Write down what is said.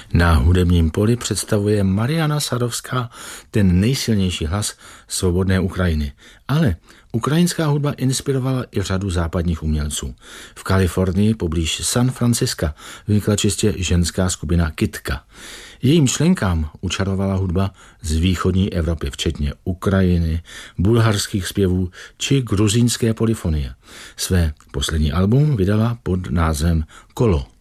Na hudebním poli představuje Mariana Sadovská ten nejsilnější hlas svobodné Ukrajiny. Ale ukrajinská hudba inspirovala i řadu západních umělců. V Kalifornii poblíž San Franciska vznikla čistě ženská skupina Kitka. Jejím členkám učarovala hudba z východní Evropy, včetně Ukrajiny, bulharských zpěvů či gruzínské polyfonie. Své poslední album vydala pod názvem Kolo.